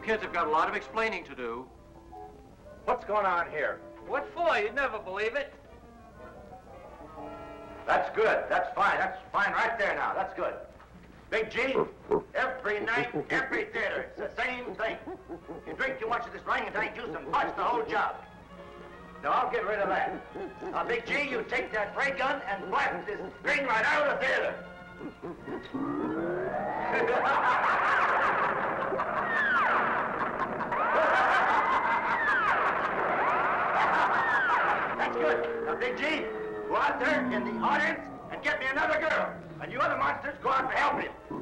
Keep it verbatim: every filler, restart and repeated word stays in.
kids have got a lot of explaining to do. What's going on here? What for? You'd never believe it. That's good. That's fine. That's fine right there now. That's good. Big G, every night, every theater, it's the same thing. You drink too much of this orangutan juice and bust the whole job. Now, I'll get rid of that. Now, Big G, you take that ray gun and blast this thing right out of the theater. That's good. Now, Big G, go out there in the audience and get me another girl. And you other monsters, go out and help him.